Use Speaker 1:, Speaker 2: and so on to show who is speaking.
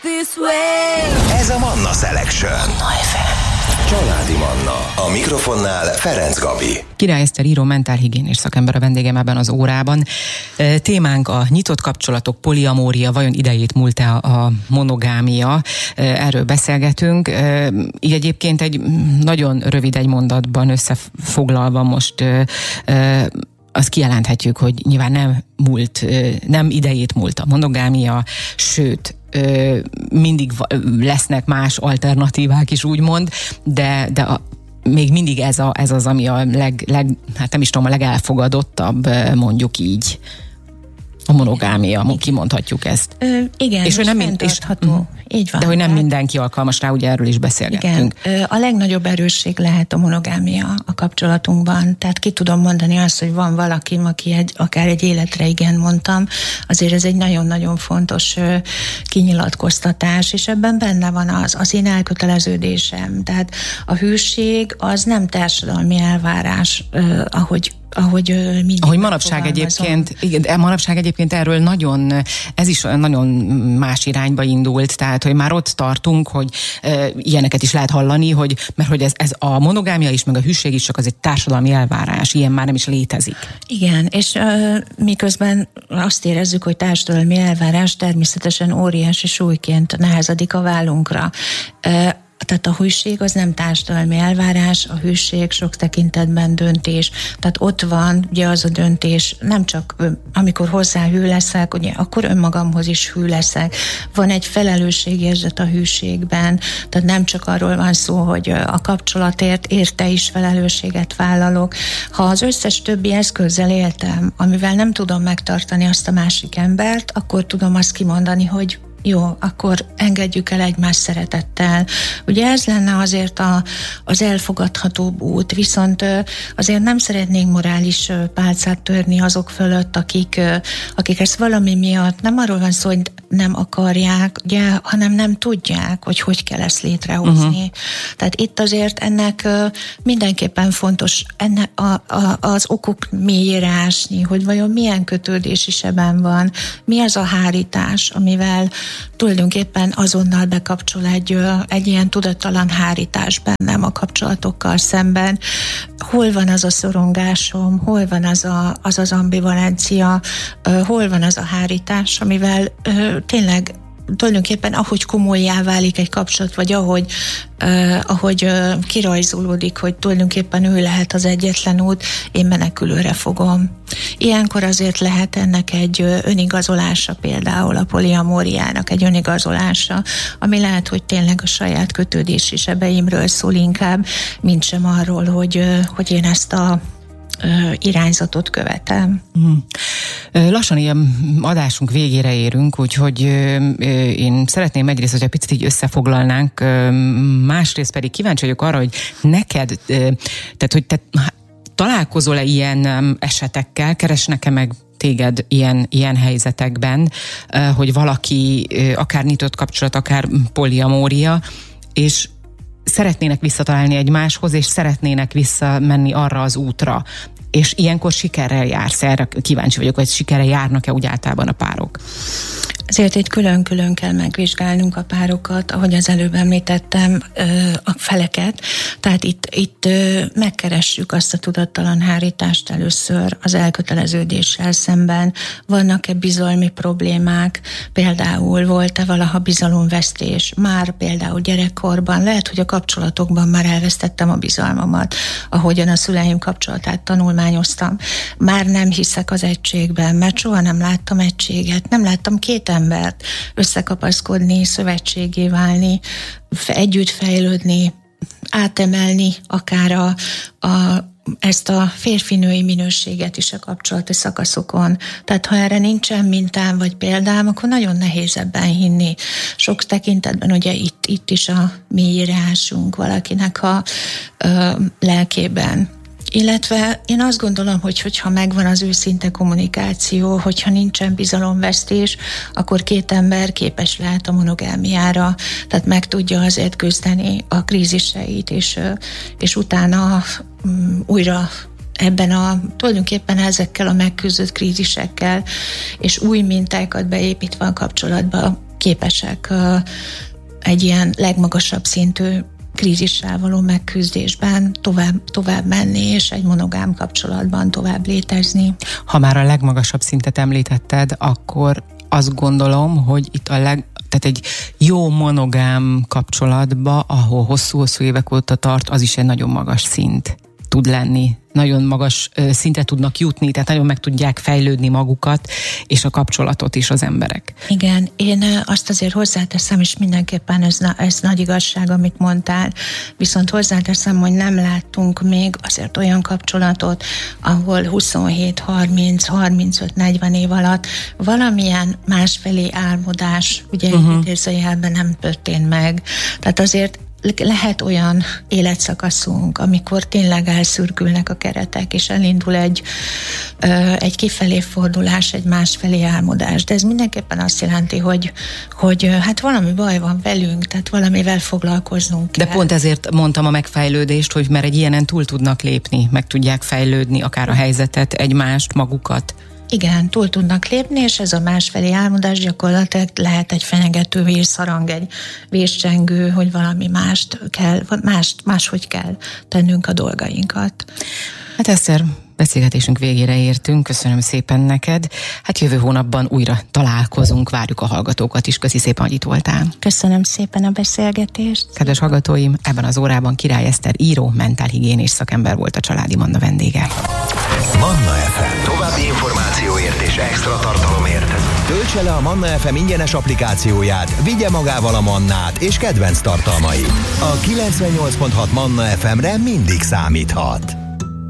Speaker 1: this way.
Speaker 2: Ez a Manna Selection. Családi Manna. A mikrofonnál Ferenc Gabi.
Speaker 3: Király Eszter író, mentálhigiénés szakember a vendégem ebben az órában. Témánk a nyitott kapcsolatok, poliamória, vajon idejét múlt-e a monogámia? Erről beszélgetünk. Így egyébként egy nagyon rövid egy mondatban összefoglalva most azt kijelenthetjük, hogy nyilván nem idejét múlt a monogámia, sőt, mindig lesznek más alternatívák is, úgymond, de még mindig ez az, ami a hát nem is tudom, a legelfogadottabb, mondjuk így. A monogámia, kimondhatjuk ezt.
Speaker 4: Igen, és nem fenntartható. Így van.
Speaker 3: De hogy nem mindenki alkalmas rá, ugye erről is beszélgettünk.
Speaker 4: Igen, a legnagyobb erősség lehet a monogámia a kapcsolatunkban. Tehát ki tudom mondani azt, hogy van valaki, aki akár egy életre igen mondtam, azért ez egy nagyon-nagyon fontos kinyilatkoztatás, és ebben benne van az én elköteleződésem. Tehát a hűség az nem társadalmi elvárás, ahogy
Speaker 3: manapság egyébként, igen, manapság egyébként erről ez is nagyon más irányba indult, tehát hogy már ott tartunk, hogy ilyeneket is lehet hallani, mert hogy ez a monogámia is, meg a hűség is csak az egy társadalmi elvárás, ilyen már nem is létezik.
Speaker 4: Igen, és miközben azt érezzük, hogy társadalmi elvárás természetesen óriási súlyként nehezedik a vállunkra. Tehát a hűség az nem társadalmi elvárás, a hűség sok tekintetben döntés. Tehát ott van ugye az a döntés, nem csak amikor hozzá hű leszek, ugye, akkor önmagamhoz is hű leszek. Van egy felelősségérzet a hűségben, tehát nem csak arról van szó, hogy a kapcsolatért érte is felelősséget vállalok. Ha az összes többi eszközzel éltem, amivel nem tudom megtartani azt a másik embert, akkor tudom azt kimondani, hogy jó, akkor engedjük el egymás szeretettel. Ugye ez lenne azért az elfogadhatóbb út, viszont azért nem szeretnénk morális pálcát törni azok fölött, akik ezt valami miatt, nem arról van szó, hogy nem akarják, ugye, hanem nem tudják, hogy kell ezt létrehozni. Tehát itt azért ennek mindenképpen fontos az okok mélyére ásni, hogy vajon milyen kötődés is ebben van, mi az a hárítás, amivel tulajdonképpen azonnal bekapcsol egy ilyen tudattalan hárítás bennem a kapcsolatokkal szemben. Hol van az a szorongásom, hol van az ambivalencia, hol van az a hárítás, amivel tényleg tulajdonképpen ahogy komollyá válik egy kapcsolat, vagy ahogy kirajzolódik, hogy tulajdonképpen ő lehet az egyetlen út, én menekülőre fogom. Ilyenkor azért lehet ennek egy önigazolása, például a poliamóriának egy önigazolása, ami lehet, hogy tényleg a saját kötődési sebeimről szól inkább, mint sem arról, hogy én ezt a irányzatot követem.
Speaker 3: Lassan ilyen adásunk végére érünk, úgyhogy én szeretném egyrészt, hogy egy picit így összefoglalnánk, másrészt pedig kíváncsi vagyok arra, hogy neked, tehát hogy te találkozol-e ilyen esetekkel, keresnek-e meg téged ilyen helyzetekben, hogy valaki akár nyitott kapcsolat, akár poliamória, és szeretnének visszatalálni egymáshoz, és szeretnének visszamenni arra az útra. És ilyenkor sikerrel jársz? Erre kíváncsi vagyok, hogy sikerrel járnak-e úgy általában a párok?
Speaker 4: Ezért egy külön-külön kell megvizsgálnunk a párokat, ahogy az előbb említettem, a feleket. Tehát itt megkeressük azt a tudattalan hárítást először az elköteleződéssel szemben. Vannak-e bizalmi problémák? Például volt-e valaha bizalomvesztés? Már például gyerekkorban, lehet, hogy a kapcsolatokban már elvesztettem a bizalmamat, ahogyan a szüleim kapcsolatát tanulmányoztam. Már nem hiszek az egységben, mert soha nem láttam egységet, nem láttam két embert összekapaszkodni, szövetségé válni, együtt fejlődni, átemelni akár ezt a férfi-női minőséget is a kapcsolati szakaszokon. Tehát ha erre nincsen mintám vagy példám, akkor nagyon nehéz ebben hinni. Sok tekintetben ugye itt is a mélyére ásunk valakinek a lelkében. Illetve én azt gondolom, hogyha megvan az őszinte kommunikáció, hogyha nincsen bizalomvesztés, akkor két ember képes lehet a monogámiára, tehát meg tudja azért küzdeni a kríziseit, és utána újra tulajdonképpen ezekkel a megküzdött krízisekkel, és új mintákat beépítve a kapcsolatba képesek egy ilyen legmagasabb szintű krízissel való megküzdésben tovább menni, és egy monogám kapcsolatban tovább létezni.
Speaker 3: Ha már a legmagasabb szintet említetted, akkor azt gondolom, hogy itt tehát egy jó monogám kapcsolatba, ahol hosszú-hosszú évek óta tart, az is egy nagyon magas szint tud lenni. Nagyon magas szintre tudnak jutni, tehát nagyon meg tudják fejlődni magukat, és a kapcsolatot is az emberek.
Speaker 4: Igen, én azt azért hozzáteszem, és mindenképpen ez nagy igazság, amit mondtál, viszont hozzáteszem, hogy nem láttunk még azért olyan kapcsolatot, ahol 27, 30, 35, 40 év alatt valamilyen másfelé álmodás, ugye idézőjelben nem történt meg. Tehát azért lehet olyan életszakaszunk, amikor tényleg elszürkülnek a keretek, és elindul egy kifelé fordulás, egy másfelé álmodás. De ez mindenképpen azt jelenti, hogy hát valami baj van velünk, tehát valamivel foglalkoznunk kell.
Speaker 3: De pont ezért mondtam a megfejlődést, hogy mert egy ilyenen túl tudnak lépni, meg tudják fejlődni akár a helyzetet, egymást, magukat.
Speaker 4: Igen, túl tudnak lépni, és ez a másfelé álmodás gyakorlatilag lehet egy fenyegető vészharang, egy vészcsengő, hogy valami máshogy kell tennünk a dolgainkat.
Speaker 3: Hát Eszter, beszélgetésünk végére értünk, köszönöm szépen neked. Hát jövő hónapban újra találkozunk, várjuk a hallgatókat is. Köszi szépen, hogy itt voltál.
Speaker 4: Köszönöm szépen a beszélgetést.
Speaker 3: Kedves hallgatóim, ebben az órában Király Eszter író, mentálhigiénés szakember volt a Családi Manna vendége.
Speaker 2: Manna FM. További információért és extra tartalomért töltse le a Manna FM ingyenes applikációját, vigye magával a Mannát és kedvenc tartalmait. A 98.6 Manna FM-re mindig számíthat.